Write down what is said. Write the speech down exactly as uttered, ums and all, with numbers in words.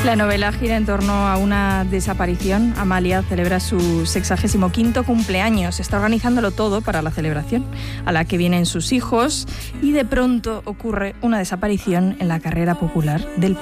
La novela gira en torno a una desaparición. Amalia celebra su sexagésimo quinto cumpleaños. Está organizándolo todo para la celebración, a la que vienen sus hijos, y de pronto ocurre una desaparición en la carrera popular del